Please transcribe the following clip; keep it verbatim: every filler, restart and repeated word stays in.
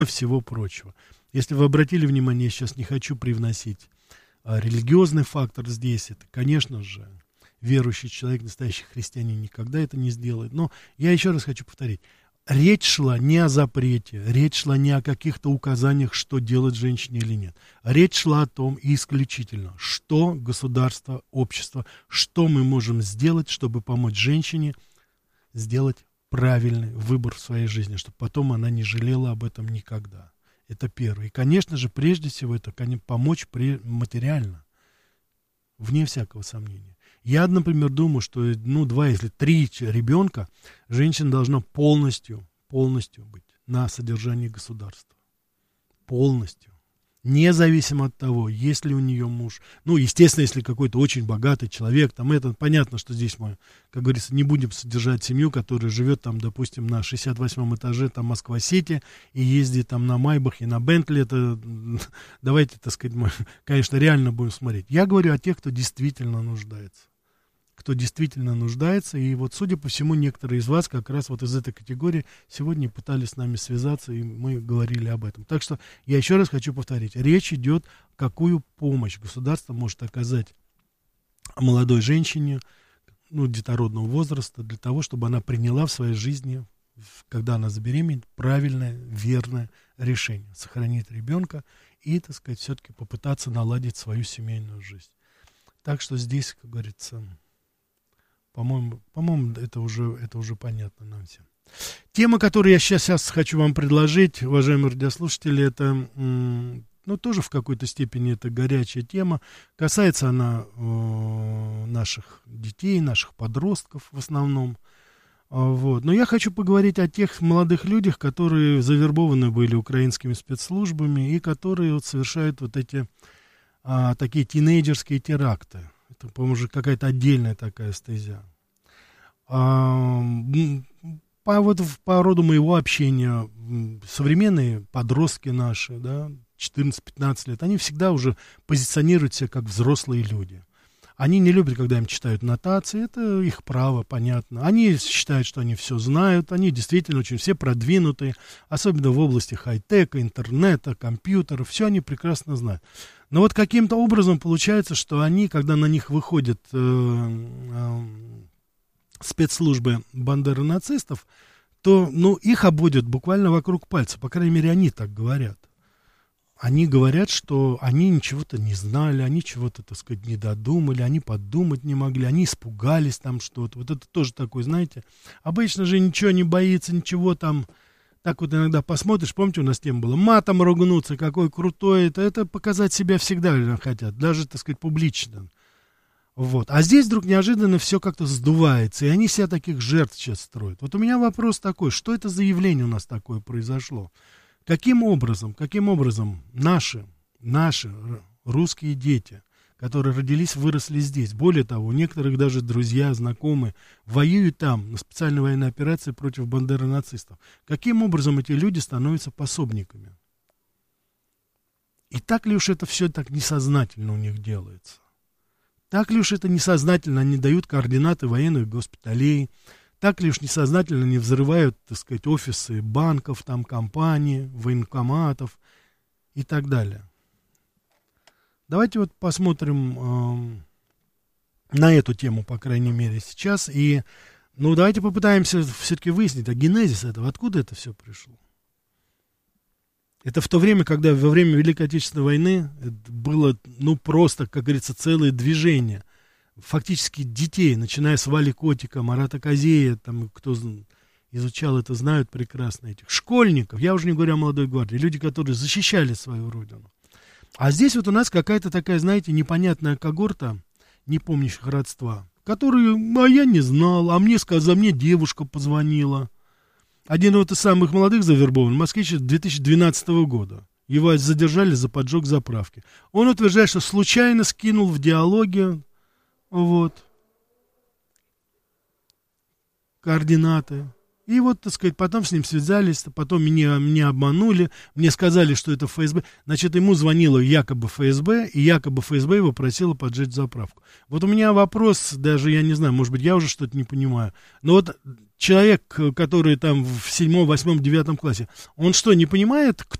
всего прочего. Если вы обратили внимание, я сейчас не хочу привносить а, религиозный фактор здесь. Это, конечно же, верующий человек, настоящий христианин никогда это не сделает. Но я еще раз хочу повторить. Речь шла не о запрете, речь шла не о каких-то указаниях, что делать женщине или нет. Речь шла о том исключительно, что государство, общество, что мы можем сделать, чтобы помочь женщине сделать правильный выбор в своей жизни, чтобы потом она не жалела об этом никогда. Это первое. И, конечно же, прежде всего, это помочь материально, вне всякого сомнения. Я, например, думаю, что, ну, два, если три ребенка, женщина должна полностью, полностью быть на содержании государства. Полностью. Независимо от того, есть ли у нее муж. Ну, естественно, если какой-то очень богатый человек, там это, понятно, что здесь мы, как говорится, не будем содержать семью, которая живет там, допустим, на шестьдесят восьмом этаже, там, Москва-Сити, и ездит там на Майбахе, на Бентли, это, давайте, так сказать, мы, конечно, реально будем смотреть. Я говорю о тех, кто действительно нуждается. Кто действительно нуждается, и вот, судя по всему, некоторые из вас как раз вот из этой категории сегодня пытались с нами связаться, и мы говорили об этом. Так что я еще раз хочу повторить, речь идет, какую помощь государство может оказать молодой женщине, ну, детородного возраста, для того, чтобы она приняла в своей жизни, когда она забеременеет, правильное, верное решение, сохранить ребенка и, так сказать, все-таки попытаться наладить свою семейную жизнь. Так что здесь, как говорится... По-моему, по-моему, это уже, это уже понятно нам всем. Тема, которую я сейчас, сейчас хочу вам предложить, уважаемые радиослушатели, это, ну, тоже в какой-то степени это горячая тема. Касается она э, наших детей, наших подростков в основном. Вот. Но я хочу поговорить о тех молодых людях, которые завербованы были украинскими спецслужбами и которые вот совершают вот эти а, такие тинейджерские теракты. Это, по-моему, уже какая-то отдельная такая стезя. А, по, вот, по роду моего общения современные подростки наши, да, четырнадцать-пятнадцать лет, они всегда уже позиционируют себя как взрослые люди. Они не любят, когда им читают нотации, это их право, понятно. Они считают, что они все знают, они действительно очень все продвинутые, особенно в области хай-тека, интернета, компьютеров, все они прекрасно знают. Но вот каким-то образом получается, что они, когда на них выходят э, э, спецслужбы бандеро-нацистов, то, ну, их обводят буквально вокруг пальца, по крайней мере, они так говорят. Они говорят, что они ничего-то не знали, они чего-то, так сказать, не додумали, они подумать не могли, они испугались там что-то. Вот это тоже такое, знаете, обычно же ничего не боится, ничего там, так вот иногда посмотришь, помните, у нас тема была, матом ругнуться, какой крутой, это, это показать себя всегда хотят, даже, так сказать, публично. Вот. А здесь вдруг неожиданно все как-то сдувается, и они себя таких жертв сейчас строят. Вот у меня вопрос такой, что это за явление у нас такое произошло? Каким образом, каким образом наши, наши русские дети, которые родились, выросли здесь, более того, у некоторых даже друзья, знакомые, воюют там, на специальной военной операции против бандеро-нацистов, каким образом эти люди становятся пособниками? И так ли уж это все так несознательно у них делается? Так ли уж это несознательно они дают координаты военных госпиталей? Так ли уж несознательно не взрывают, так сказать, офисы банков, там, компаний, военкоматов и так далее. Давайте вот посмотрим э, на эту тему, по крайней мере, сейчас. И, ну, давайте попытаемся все-таки выяснить, а генезис этого, откуда это все пришло. Это в то время, когда во время Великой Отечественной войны было, ну, просто, как говорится, целое движение. Фактически детей, начиная с Вали Котика, Марата Козея, там, кто изучал это, знают прекрасно этих школьников, я уже не говорю о молодой гвардии, люди, которые защищали свою родину. А здесь вот у нас какая-то такая, знаете, непонятная когорта, не помнящих родства, которую, а я не знал, а мне сказала, мне девушка позвонила. Один вот из самых молодых завербован, москвич две тысячи двенадцатого года. Его задержали за поджог заправки. Он утверждает, что случайно скинул в диалоге вот координаты И вот, так сказать, потом с ним связались, потом меня, меня обманули, мне сказали, что это эф эс бэ. Значит, ему звонило якобы эф эс бэ, и якобы эф эс бэ его просило поджечь заправку. Вот у меня вопрос, даже я не знаю, может быть, я уже что-то не понимаю. Но вот человек, который там в седьмом, восьмом, девятом классе, он что, не понимает,